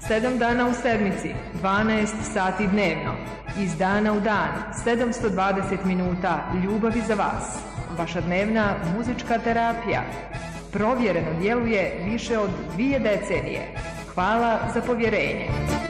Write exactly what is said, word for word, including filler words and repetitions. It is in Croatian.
sedam dana u sedmici, dvanaest sati dnevno. Iz dana u dan, sedamsto dvadeset minuta ljubavi za vas. Vaša dnevna muzička terapija. Provjereno djeluje više od dvije decenije. Hvala za povjerenje.